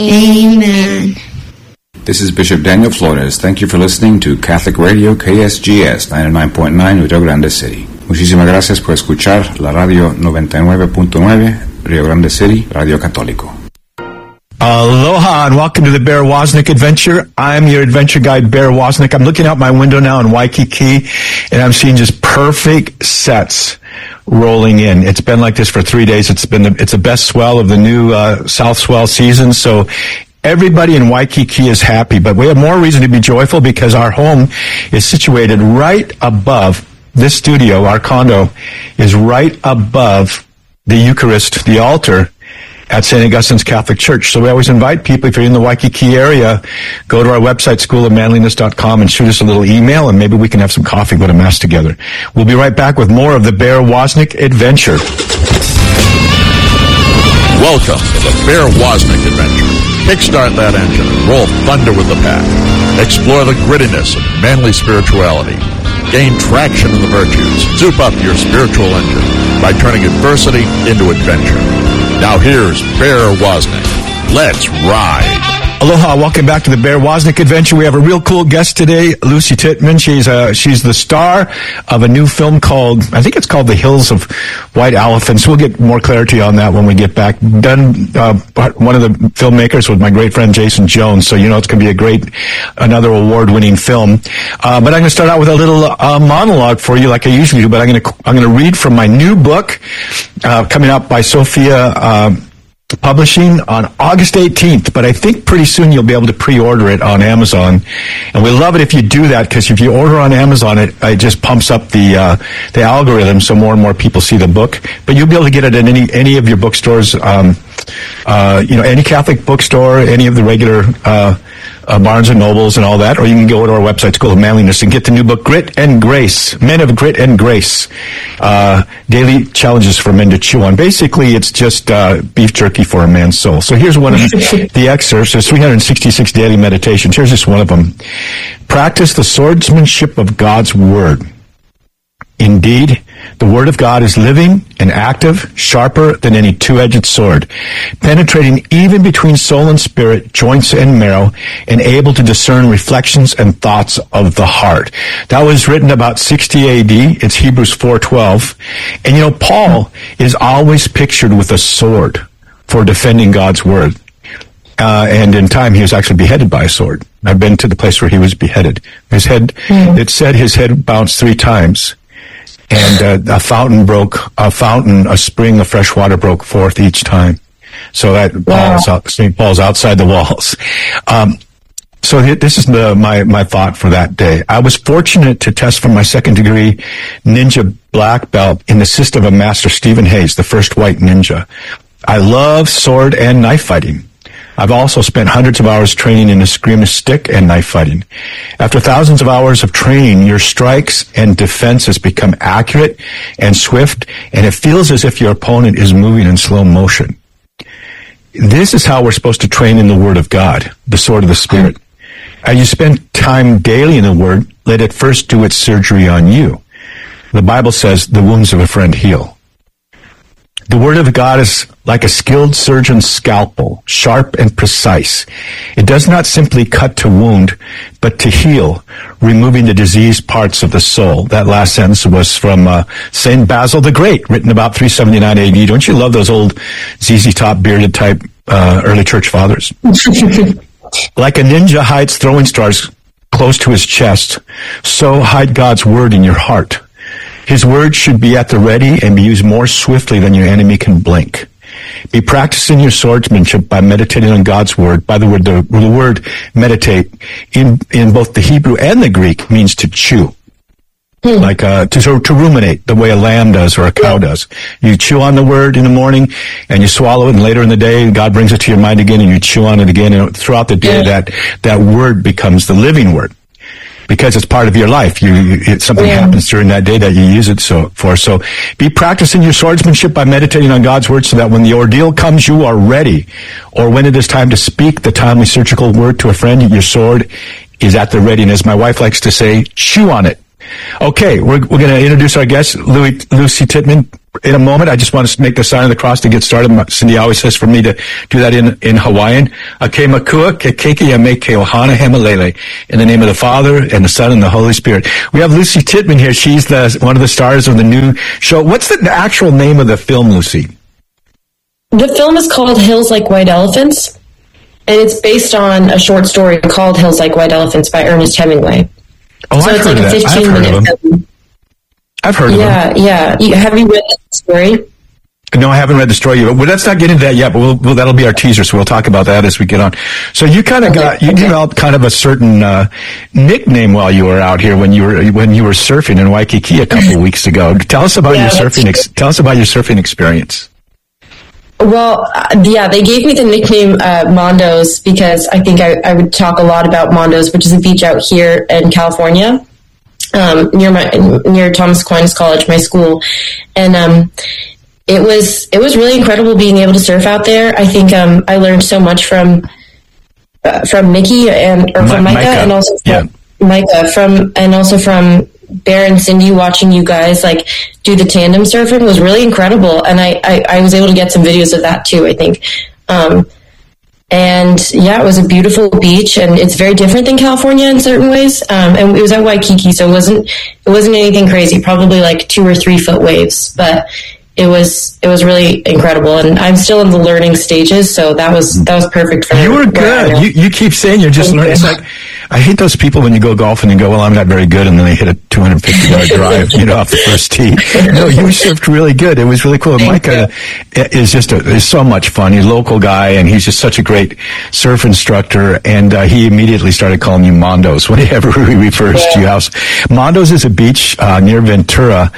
Amen. This is Bishop Daniel Flores. Thank you for listening to Catholic Radio KSGS 99.9 Rio Grande City. Muchísimas gracias por escuchar la radio 99.9 Rio Grande City, Radio Católico. Aloha and welcome to the Bear Wozniak Adventure. I'm your adventure guide, Bear Wozniak. I'm looking out my window now in Waikiki, and I'm seeing just perfect sets rolling in. It's been like this for 3 days. It's the best swell of the new South Swell season. So everybody in Waikiki is happy, but we have more reason to be joyful because our home is situated right above this studio. Our condo is right above the Eucharist, the altar at St. Augustine's Catholic Church. So we always invite people, if you're in the Waikiki area, go to our website, schoolofmanliness.com, and shoot us a little email, and maybe we can have some coffee, go to Mass together. We'll be right back with more of the Bear Wozniak Adventure. Welcome to the Bear Wozniak Adventure. Kickstart that engine and roll thunder with the pack. Explore the grittiness of manly spirituality. Gain traction in the virtues. Soup up your spiritual engine by turning adversity into adventure. Now here's Bear Wozniak. Let's ride. Aloha, welcome back to the Bear Wozniak Adventure. We have a real cool guest today, Lucy Tittman. She's the star of a new film called, I think it's called The Hills of White Elephants. We'll get more clarity on that when we get back. Done, one of the filmmakers was my great friend Jason Jones, so you know it's going to be another award-winning film. But I'm going to start out with a little monologue for you like I usually do, but I'm going to read from my new book, coming out by Sophia Publishing on August 18th, but I think pretty soon you'll be able to pre-order it on Amazon. And we love it if you do that, because if you order on Amazon, it just pumps up the algorithm so more and more people see the book. But you'll be able to get it in any of your bookstores, any Catholic bookstore, any of the regular Barnes and Nobles and all that, or you can go to our website, School of Manliness, and get the new book, Grit and Grace, Men of Grit and Grace, Daily Challenges for Men to Chew On. Basically, it's just beef jerky for a man's soul. So here's one of the excerpts. There's 366 daily meditations. Here's just one of them. Practice the swordsmanship of God's Word. Indeed, the Word of God is living and active, sharper than any two-edged sword, penetrating even between soul and spirit, joints and marrow, and able to discern reflections and thoughts of the heart. That was written about 60 A.D. It's Hebrews 4:12. And Paul is always pictured with a sword for defending God's Word. And in time, he was actually beheaded by a sword. I've been to the place where he was beheaded. It said his head bounced 3 times. And a spring of fresh water broke forth each time. So that St. Paul's outside the walls. So this is my thought for that day. I was fortunate to test for my 2nd degree ninja black belt in the system of Master Stephen Hayes, the first white ninja. I love sword and knife fighting. I've also spent hundreds of hours training in eskrima stick and knife fighting. After thousands of hours of training, your strikes and defenses become accurate and swift, and it feels as if your opponent is moving in slow motion. This is how we're supposed to train in the Word of God, the sword of the Spirit. As you spend time daily in the Word, let it first do its surgery on you. The Bible says the wounds of a friend heal. The Word of God is like a skilled surgeon's scalpel, sharp and precise. It does not simply cut to wound, but to heal, removing the diseased parts of the soul. That last sentence was from St. Basil the Great, written about 379 A.D. Don't you love those old ZZ Top bearded type early church fathers? Like a ninja hides throwing stars close to his chest, so hide God's Word in your heart. His Word should be at the ready and be used more swiftly than your enemy can blink. Be practicing your swordsmanship by meditating on God's Word. By the word meditate in both the Hebrew and the Greek means to chew. Like to ruminate the way a lamb does or a cow does. You chew on the Word in the morning and you swallow it, and later in the day God brings it to your mind again and you chew on it again, and throughout the day that Word becomes the living Word. Because it's part of your life. Something happens during that day that you use it for. So be practicing your swordsmanship by meditating on God's Word, so that when the ordeal comes, you are ready. Or when it is time to speak the timely surgical word to a friend, your sword is at the ready. And as my wife likes to say, chew on it. Okay, we're going to introduce our guest, Lucy Tittman, in a moment. I just want to make the sign of the cross to get started. Cindy always says for me to do that in Hawaiian. Ake makua, ke keiki ame ke ohana hemalele. In the name of the Father, and the Son, and the Holy Spirit. We have Lucy Tittman here. She's one of the stars of the new show. What's the actual name of the film, Lucy? The film is called Hills Like White Elephants, and it's based on a short story called Hills Like White Elephants by Ernest Hemingway. Oh, so I've heard of that. I've heard of him. I've heard of him. Yeah. Have you read the story? No, I haven't read the story yet. Well, let's not get into that yet, but that'll be our teaser, so we'll talk about that as we get on. So you kind of developed kind of a certain nickname while you were out here when you were surfing in Waikiki a couple of weeks ago. Tell us about your surfing experience. Well, they gave me the nickname Mondo's because I think I would talk a lot about Mondo's, which is a beach out here in California, near Thomas Aquinas College, my school, and it was really incredible being able to surf out there. I think I learned so much from Nikki from Micah, and also from Micah and also from Bear and Cindy. Watching you guys like do the tandem surfing was really incredible, and I was able to get some videos of that too, I think. It was a beautiful beach, and it's very different than California in certain ways. And it was at Waikiki, so it wasn't anything crazy, probably like 2 or 3 foot waves, but it was really incredible, and I'm still in the learning stages, so that was perfect for me. You were good. You keep saying you're just learning. It's like, I hate those people when you go golfing and go, well, I'm not very good, and then they hit a 250-yard drive, off the first tee. No, you surfed really good. It was really cool. Micah is so much fun. He's a local guy, and he's just such a great surf instructor, and he immediately started calling you Mondo's whenever he refers to your house. Mondo's is a beach near Ventura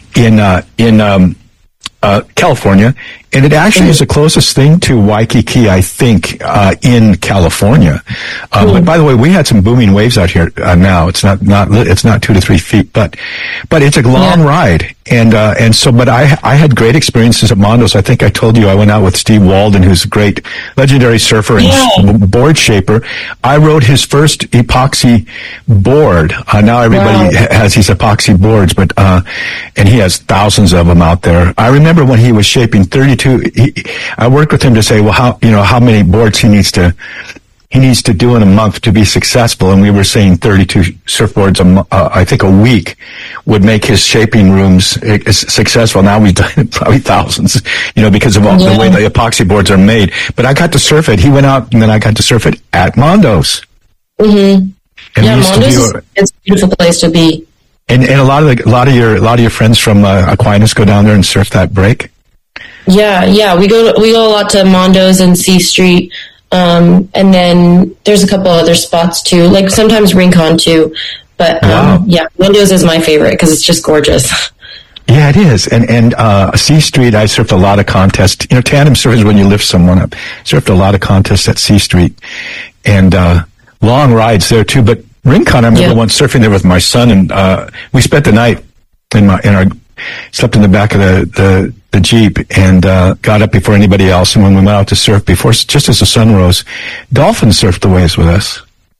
in California, and it actually is the closest thing to Waikiki, I think, in California. But by the way, we had some booming waves out here. Now it's not 2 to 3 feet, but it's a long ride. But I had great experiences at Mondo's. I think I told you I went out with Steve Walden, who's a great legendary surfer and board shaper. I rode his first epoxy board. Now everybody has these epoxy boards, but and he has thousands of them out there. I remember when he was shaping 32. I worked with him to say, well, how many boards he needs to do in a month to be successful, and we were saying 32 surfboards I think a week would make his shaping rooms successful. Now we've done probably thousands, because of all the way the epoxy boards are made. But I got to surf it. He went out, and then I got to surf it at Mondo's. Mm-hmm. And Mondo's is a beautiful place to be. And a lot of your friends from Aquinas go down there and surf that break. Yeah, we go a lot to Mondo's and C Street, and then there's a couple other spots too, like sometimes Rincon too. But Mondo's is my favorite because it's just gorgeous. Yeah, it is. And C Street, I surfed a lot of contests. Tandem surf is when you lift someone up. Surfed a lot of contests at C Street, and long rides there too. But Rincon, I remember once surfing there with my son, and we spent the night slept in the back of the Jeep and got up before anybody else. And when we went out to surf just as the sun rose, dolphins surfed the waves with us.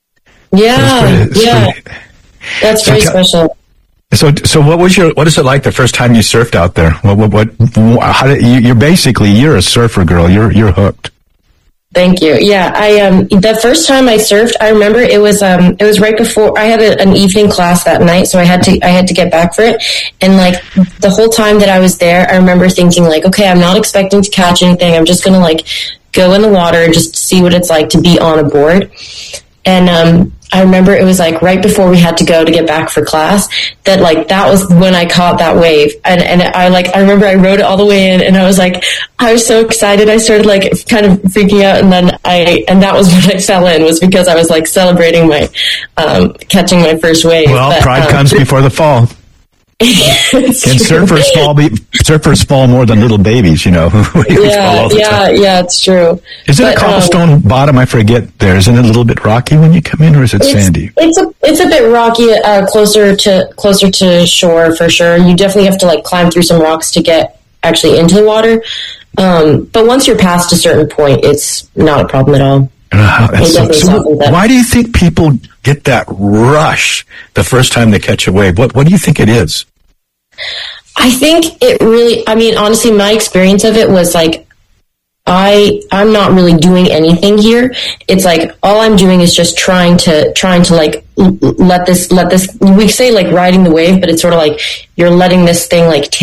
That's very special. So what is it like the first time you surfed out there? You're a surfer girl. You're hooked. Thank you. Yeah, the first time I surfed, I remember it was right before I had an evening class that night, so I had to get back for it. And like the whole time that I was there, I remember thinking like, okay, I'm not expecting to catch anything. I'm just going to like go in the water and just see what it's like to be on a board. And I remember it was like right before we had to go to get back for class that was when I caught that wave. And I remember I rode it all the way in, and I was so excited. I started like kind of freaking out, and then that was when I fell in, was because I was like celebrating my catching my first wave. Well, pride comes before the fall. And surfers fall more than little babies, Yeah, it's true. Is it a cobblestone bottom? I forget. Isn't it a little bit rocky when you come in, or is it sandy? It's a bit rocky, closer to shore for sure. You definitely have to like climb through some rocks to get actually into the water. But once you're past a certain point, it's not a problem at all. Why do you think people get that rush the first time they catch a wave? What do you think it is? I think it really, I mean, honestly, my experience of it was like, I'm not really doing anything here. It's like, all I'm doing is just trying to like, let this, we say like riding the wave, but it's sort of like, you're letting this thing like